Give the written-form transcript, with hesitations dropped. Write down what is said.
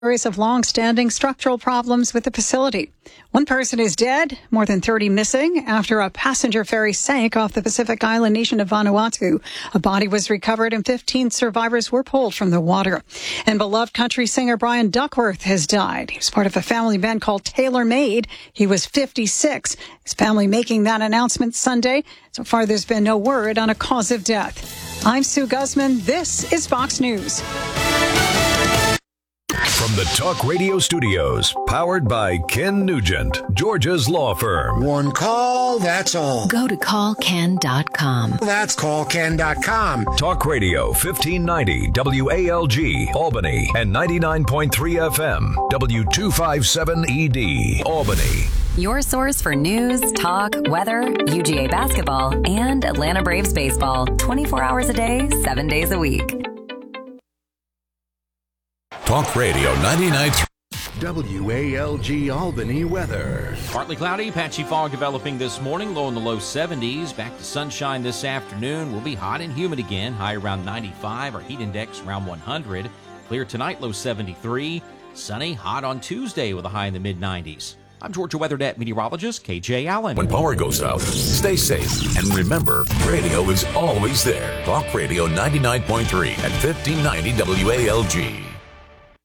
Stories of long-standing structural problems with the facility. One person is dead, more than 30 missing after a passenger ferry sank off the Pacific island nation of Vanuatu. A body was recovered and 15 survivors were pulled from the water. And beloved country singer Brian Duckworth has died. He was part of a family band called Taylor Made. He was 56. His family making that announcement Sunday. So far, there's been no word on a cause of death. I'm Sue Guzman. This is Fox News. From the Talk Radio studios, powered by Ken Nugent, Georgia's law firm. One call, that's all. Go to callken.com. That's callken.com. Talk Radio 1590 WALG, Albany, and 99.3 FM, W257ED, Albany. Your source for news, talk, weather, UGA basketball, and Atlanta Braves baseball. 24 hours a day, 7 days a week. Talk Radio 99.3 WALG Albany weather. Partly cloudy, patchy fog developing this morning, low in the low 70s. Back to sunshine this afternoon. Will be hot and humid again, high around 95. Our heat index around 100. Clear tonight, low 73. Sunny, hot on Tuesday with a high in the mid-90s. I'm Georgia WeatherNet meteorologist KJ Allen. When power goes out, stay safe. And remember, radio is always there. Talk Radio 99.3 at 1590 WALG.